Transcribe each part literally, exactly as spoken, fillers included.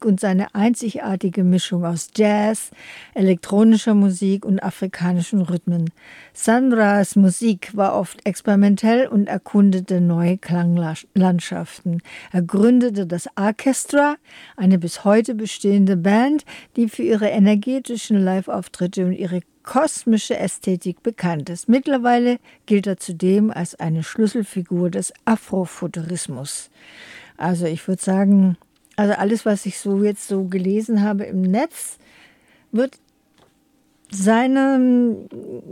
und seine einzigartige Mischung aus Jazz, elektronischer Musik und afrikanischen Rhythmen. Sandras Musik war oft experimentell und erkundete neue Klanglandschaften. Er gründete das Arkestra, eine bis heute bestehende Band, die für ihre energetischen Live-Auftritte und ihre kosmische Ästhetik bekannt ist. Mittlerweile gilt er zudem als eine Schlüsselfigur des Afrofuturismus. Also ich würde sagen, also alles, was ich so jetzt so gelesen habe im Netz, wird seinem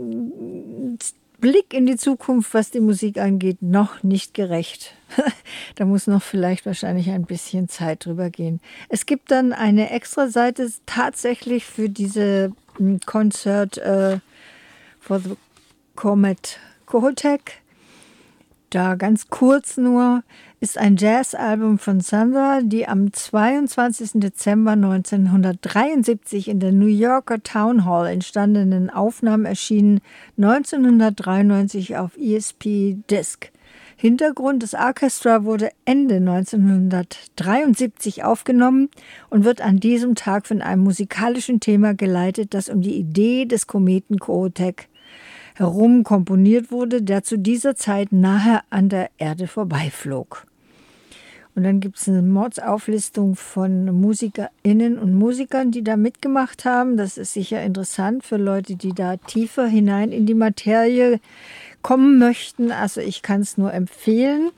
Blick in die Zukunft, was die Musik angeht, noch nicht gerecht. Da muss noch vielleicht wahrscheinlich ein bisschen Zeit drüber gehen. Es gibt dann eine extra Seite tatsächlich für diese Konzert äh, for the Comet Kohoutek. Da ganz kurz nur ist ein Jazzalbum von Sandra, die am zweiundzwanzigsten Dezember neunzehnhundertdreiundsiebzig in der New Yorker Town Hall entstandenen Aufnahmen erschienen neunzehnhundertdreiundneunzig auf E S P Disc. Hintergrund des Orchestra wurde Ende neunzehnhundertdreiundsiebzig aufgenommen und wird an diesem Tag von einem musikalischen Thema geleitet, das um die Idee des Kometen Kohoutek herum komponiert wurde, der zu dieser Zeit nahe an der Erde vorbeiflog. Und dann gibt es eine Mordsauflistung von MusikerInnen und Musikern, die da mitgemacht haben. Das ist sicher interessant für Leute, die da tiefer hinein in die Materie kommen möchten. Also ich kann es nur empfehlen.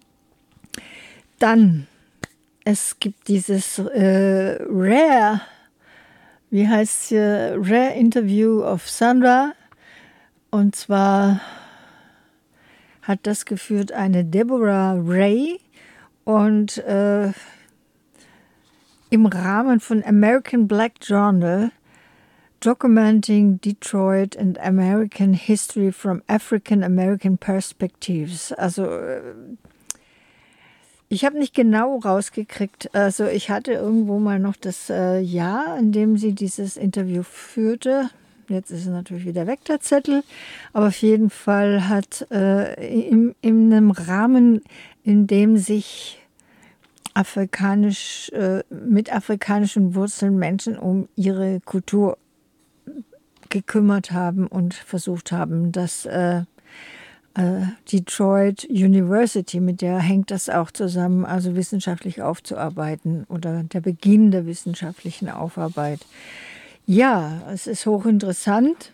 Dann, es gibt dieses äh, Rare, wie heißt es hier, Rare Interview of Sandra. Und zwar hat das geführt eine Deborah Ray und äh, im Rahmen von American Black Journal Documenting Detroit and American History from African American Perspectives. Also äh, ich habe nicht genau rausgekriegt, also ich hatte irgendwo mal noch das äh, Jahr, in dem sie dieses Interview führte. Jetzt ist es natürlich wieder weg, der Zettel. Aber auf jeden Fall hat äh, in, in einem Rahmen, in dem sich afrikanisch, äh, mit afrikanischen Wurzeln Menschen um ihre Kultur gekümmert haben und versucht haben, dass äh, äh, Detroit University, mit der hängt das auch zusammen, also wissenschaftlich aufzuarbeiten oder der Beginn der wissenschaftlichen Aufarbeit. Ja, es ist hochinteressant.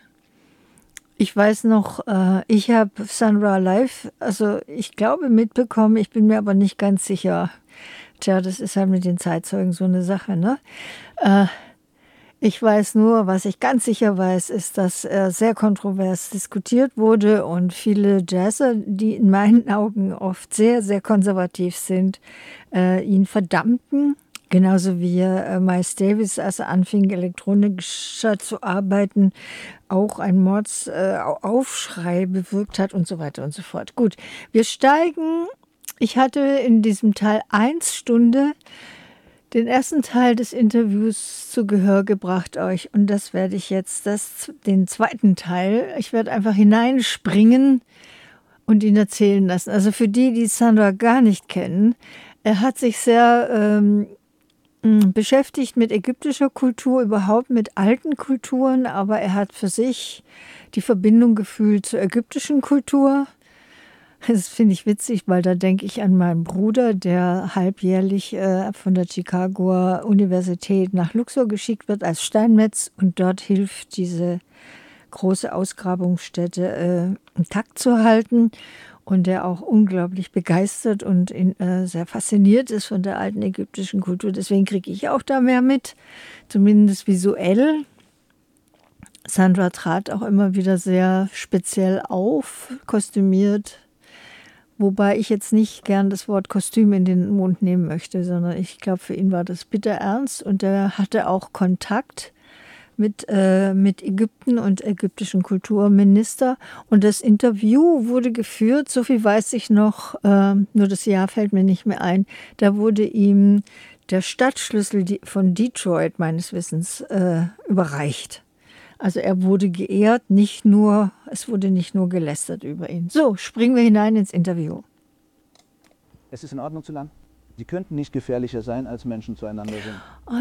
Ich weiß noch, äh, ich habe Sandra live, also ich glaube mitbekommen, ich bin mir aber nicht ganz sicher. Tja, das ist halt mit den Zeitzeugen so eine Sache, ne? Äh, ich weiß nur, was ich ganz sicher weiß, ist, dass er sehr kontrovers diskutiert wurde und viele Jazzer, die in meinen Augen oft sehr, sehr konservativ sind, äh, ihn verdammten. Genauso wie äh, Miles Davis, als er anfing, elektronischer zu arbeiten, auch ein Mordsaufschrei äh, bewirkt hat und so weiter und so fort. Gut, wir steigen. Ich hatte in diesem Teil eins Stunde den ersten Teil des Interviews zu Gehör gebracht euch und das werde ich jetzt, das, den zweiten Teil, ich werde einfach hineinspringen und ihn erzählen lassen. Also für die, die Sandra gar nicht kennen, er hat sich sehr ähm, beschäftigt mit ägyptischer Kultur, überhaupt mit alten Kulturen, aber er hat für sich die Verbindung gefühlt zur ägyptischen Kultur. Das finde ich witzig, weil da denke ich an meinen Bruder, der halbjährlich äh, von der Chicagoer Universität nach Luxor geschickt wird als Steinmetz und dort hilft, diese große Ausgrabungsstätte äh, intakt zu halten und der auch unglaublich begeistert und in, äh, sehr fasziniert ist von der alten ägyptischen Kultur. Deswegen kriege ich auch da mehr mit, zumindest visuell. Sandra trat auch immer wieder sehr speziell auf, kostümiert. Wobei ich jetzt nicht gern das Wort Kostüm in den Mund nehmen möchte, sondern ich glaube, für ihn war das bitter ernst. Und er hatte auch Kontakt mit, äh, mit Ägypten und ägyptischen Kulturminister. Und das Interview wurde geführt, so viel weiß ich noch, äh, nur das Jahr fällt mir nicht mehr ein, da wurde ihm der Stadtschlüssel von Detroit meines Wissens äh, überreicht. Also er wurde geehrt, nicht nur, es wurde nicht nur gelästert über ihn. So, springen wir hinein ins Interview. Es ist in Ordnung zu lang? die könnten nicht gefährlicher sein, als Menschen zueinander sind.